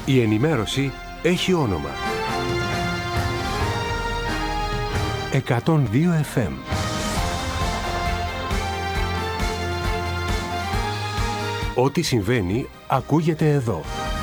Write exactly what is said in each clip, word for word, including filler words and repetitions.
Η ενημέρωση έχει όνομα. εκατόν δύο εφ εμ. Ό,τι συμβαίνει ακούγεται εδώ.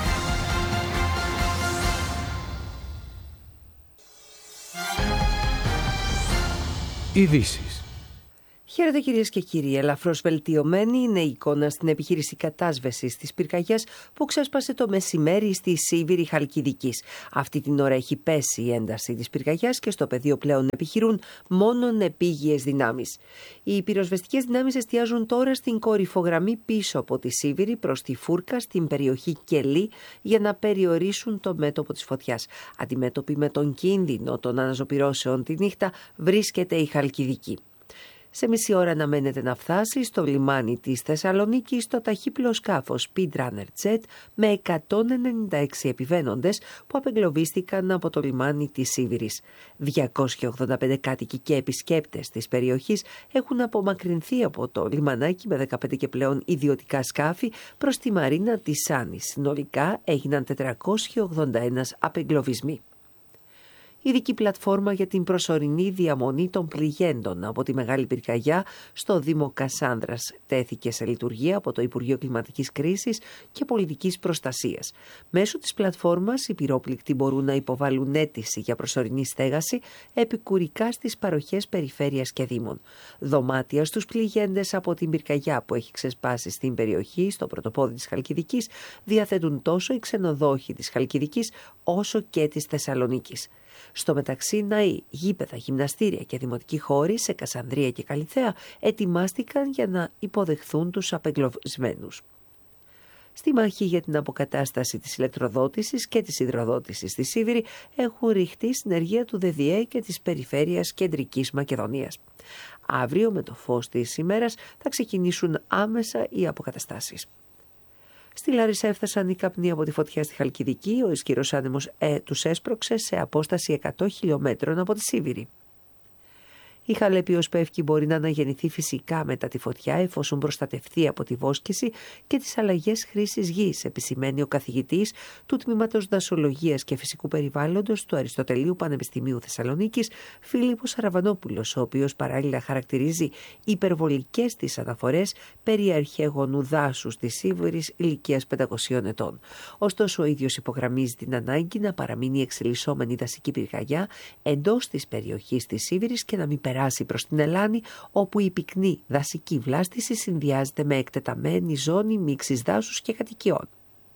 Ειδήσεις. Χαίρετε κυρίες και κύριοι. Ελαφρώς βελτιωμένη είναι η εικόνα στην επιχείρηση κατάσβεσης της πυρκαγιάς που ξέσπασε το μεσημέρι στη Σίβηρη Χαλκιδικής. Αυτή την ώρα έχει πέσει η ένταση της πυρκαγιάς και στο πεδίο πλέον επιχειρούν μόνον επίγειες δυνάμεις. Οι πυροσβεστικές δυνάμεις εστιάζουν τώρα στην κορυφογραμμή πίσω από τη Σίβηρη προς τη Φούρκα στην περιοχή Κελή για να περιορίσουν το μέτωπο της φωτιάς. Αντιμέτωπη με τον κίνδυνο των αναζωπυρώσεων τη νύχτα βρίσκεται η Χαλκιδική. Σε μισή ώρα αναμένεται να φτάσει στο λιμάνι της Θεσσαλονίκης το ταχύπλο σκάφος Speedrunner Jet με εκατόν ενενήντα έξι επιβαίνοντες που απεγκλωβίστηκαν από το λιμάνι της Σίβηρης. διακόσιοι ογδόντα πέντε κάτοικοι και επισκέπτες της περιοχής έχουν απομακρυνθεί από το λιμανάκι με δεκαπέντε και πλέον ιδιωτικά σκάφη προς τη μαρίνα της Σάνης. Συνολικά έγιναν τετρακόσιοι ογδόντα ένα απεγκλωβισμοί. Ειδική πλατφόρμα για την προσωρινή διαμονή των πληγέντων από τη Μεγάλη Πυρκαγιά στο Δήμο Κασάνδρας τέθηκε σε λειτουργία από το Υπουργείο Κλιματικής Κρίσης και Πολιτικής Προστασίας. Μέσω της πλατφόρμας οι πυρόπληκτοι μπορούν να υποβάλουν αίτηση για προσωρινή στέγαση επικουρικά στις παροχές περιφέρειας και δήμων. Δωμάτια στους πληγέντες από την πυρκαγιά που έχει ξεσπάσει στην περιοχή, στο πρωτοπόδι της Χαλκιδικής, διαθέτουν τόσο οι ξενοδόχοι της Χαλκιδικής όσο και της Θεσσαλονίκης. Στο μεταξύ, ναοί, γήπεδα, γυμναστήρια και δημοτικοί χώροι σε Κασανδρία και Καλιθέα ετοιμάστηκαν για να υποδεχθούν τους απεγκλωβισμένους. Στη μάχη για την αποκατάσταση της ηλεκτροδότησης και της υδροδότησης στη Σίβηρη έχουν ρηχτεί συνεργεία του ΔΕΔΙΕ και της Περιφέρειας Κεντρικής Μακεδονίας. Αύριο, με το φως της ημέρας, θα ξεκινήσουν άμεσα οι αποκαταστάσεις. Στη Λάρισα έφτασαν οι καπνοί από τη φωτιά στη Χαλκιδική. Ο ισχυρός άνεμος ε, τους έσπρωξε σε απόσταση εκατό χιλιόμετρων από τη Σίβηρη. Η Χαλέπη ως πεύκη μπορεί να αναγεννηθεί φυσικά μετά τη φωτιά εφόσον προστατευτεί από τη βόσκηση και τις αλλαγές χρήσης γης, επισημαίνει ο καθηγητής του Τμήματος Δασολογίας και Φυσικού Περιβάλλοντος του Αριστοτελείου Πανεπιστημίου Θεσσαλονίκης, Φίλιππος Αραβανόπουλος, ο οποίος παράλληλα χαρακτηρίζει υπερβολικές τις αναφορές περί αρχαίγονου δάσους της Σίβηρης ηλικίας πεντακοσίων ετών. Ωστόσο, ο ίδιος υπογραμμίζει την ανάγκη να παραμείνει εξελισσόμενη δασική πυρκαγιά εντός της περιοχής της Σίβηρης και να μην περάσει προς την Ελλάνη, όπου η πυκνή δασική βλάστηση συνδυάζεται με εκτεταμένη ζώνη μίξης δάσους και κατοικιών.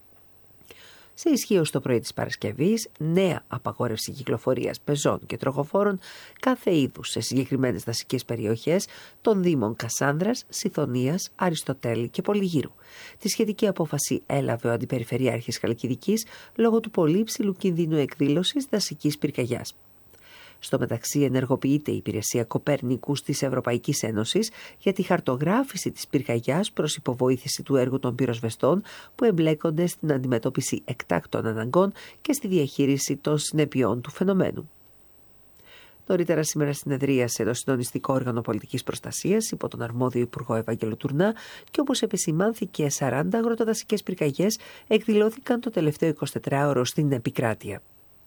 Σε ισχύ ως το πρωί της Παρασκευής, νέα απαγόρευση κυκλοφορίας πεζών και τροχοφόρων κάθε είδους σε συγκεκριμένες δασικές περιοχές των Δήμων Κασάνδρας, Σιθωνίας, Αριστοτέλη και Πολυγύρου. Τη σχετική απόφαση έλαβε ο Αντιπεριφερειάρχης Χαλκιδικής λόγω του πολύ υψηλού κινδύνου εκδήλωσης δασικής πυρκαγιάς. Στο μεταξύ, ενεργοποιείται η υπηρεσία Κοπέρνικους της Ευρωπαϊκής Ένωσης για τη χαρτογράφηση της πυρκαγιάς προς υποβοήθηση του έργου των πυροσβεστών που εμπλέκονται στην αντιμετώπιση εκτάκτων αναγκών και στη διαχείριση των συνεπειών του φαινομένου. Νωρίτερα σήμερα συνεδρίασε το Συντονιστικό Όργανο Πολιτικής Προστασίας υπό τον αρμόδιο Υπουργό Ευάγγελο Τουρνά και όπως επισημάνθηκε, σαράντα αγροτοδασικές πυρκαγιές εκδηλώθηκαν το τελευταίο εικοσιτετράωρο στην επικράτεια.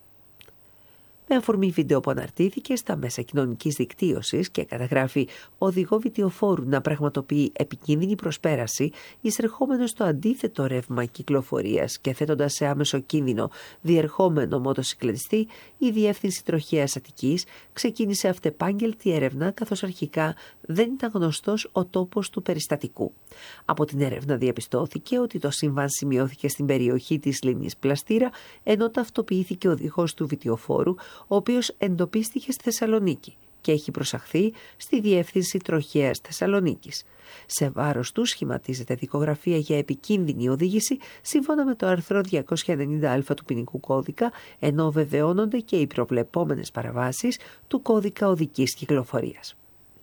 Με αφορμή βίντεο που αναρτήθηκε στα μέσα κοινωνικής δικτύωσης και καταγράφει οδηγό βιτιοφόρου να πραγματοποιεί επικίνδυνη προσπέραση εισερχόμενο στο αντίθετο ρεύμα κυκλοφορίας και θέτοντας σε άμεσο κίνδυνο διερχόμενο μοτοσυκλετιστή, η Διεύθυνση Τροχέας Αττικής ξεκίνησε αυτεπάγγελτη έρευνα, καθώς αρχικά δεν ήταν γνωστός ο τόπος του περιστατικού. Από την έρευνα διαπιστώθηκε ότι το σύμβαν σημειώθηκε στην περιοχή της λίμνης Πλαστήρα, ενώ ταυτοποιήθηκε ο οδηγός του βιτιοφόρου, ο οποίος εντοπίστηκε στη Θεσσαλονίκη και έχει προσαχθεί στη Διεύθυνση Τροχέας Θεσσαλονίκης. Σε βάρος του σχηματίζεται δικογραφία για επικίνδυνη οδήγηση σύμφωνα με το άρθρο διακόσια ενενήντα α του ποινικού κώδικα, ενώ βεβαιώνονται και οι προβλεπόμενες παραβάσεις του κώδικα οδικής κυκλοφορίας.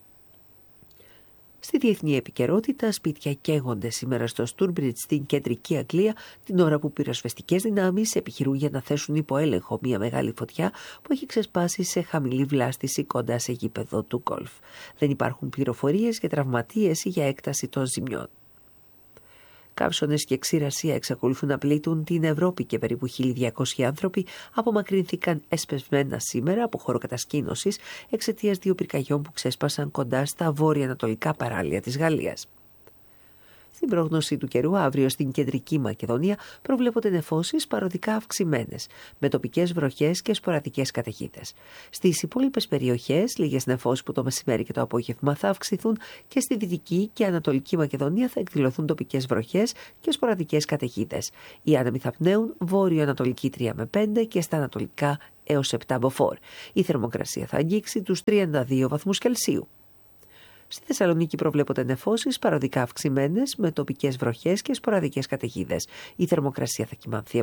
Στη διεθνή επικαιρότητα, σπίτια καίγονται σήμερα στο Στούρμπριτζ στην κεντρική Αγγλία, την ώρα που πυροσβεστικές δυνάμεις επιχειρούν για να θέσουν υπό έλεγχο μια μεγάλη φωτιά που έχει ξεσπάσει σε χαμηλή βλάστηση κοντά σε γήπεδο του γκολφ. Δεν υπάρχουν πληροφορίες για τραυματίες ή για έκταση των ζημιών. Καύσωνες και ξηρασία εξακολουθούν να πλήττουν την Ευρώπη και περίπου χίλια διακόσιοι άνθρωποι απομακρύνθηκαν εσπευσμένα σήμερα από χώρο κατασκήνωσης εξαιτίας δύο πυρκαγιών που ξέσπασαν κοντά στα βόρεια-ανατολικά παράλια της Γαλλίας. Στην πρόγνωση του καιρού, αύριο στην κεντρική Μακεδονία προβλέπονται νεφώσεις παροδικά αυξημένες, με τοπικές βροχές και σποραδικές καταιγίδες. Στις υπόλοιπες περιοχές, λίγες νεφώσεις που το μεσημέρι και το απόγευμα θα αυξηθούν και στη δυτική και ανατολική Μακεδονία θα εκδηλωθούν τοπικές βροχές και σποραδικές καταιγίδες. Οι άνεμοι θα πνέουν βόρειο-ανατολική τρία με πέντε και στα ανατολικά έως επτά μποφόρ. Η θερμοκρασία θα αγγίξει τους τριάντα δύο βαθμούς Κελσίου. Στη Θεσσαλονίκη προβλέπονται νεφώσεις παροδικά αυξημένες με τοπικές βροχές και σποραδικές καταιγίδες. Η θερμοκρασία θα κυμανθεί